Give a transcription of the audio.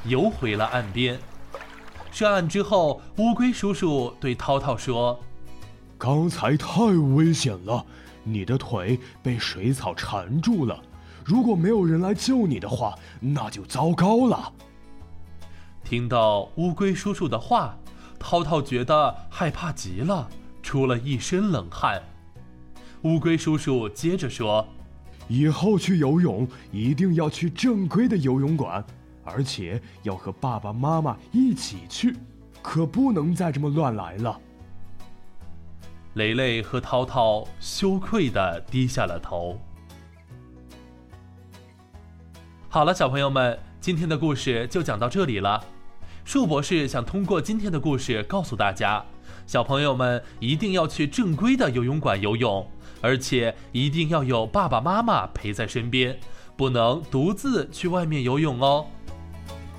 游回了岸边。上岸之后，乌龟叔叔对涛涛说： 刚才太危险了，你的腿被水草缠住了，如果没有人来救你的话，那就糟糕了。 听到乌龟叔叔的话，涛涛觉得害怕极了，出了一身冷汗。乌龟叔叔接着说： 以后去游泳一定要去正规的游泳馆，而且要和爸爸妈妈一起去，可不能再这么乱来了。 雷雷和涛涛羞愧地低下了头。好了，小朋友们，今天的故事就讲到这里了。树博士想通过今天的故事告诉大家，小朋友们一定要去正规的游泳馆游泳，而且一定要有爸爸妈妈陪在身边，不能独自去外面游泳哦。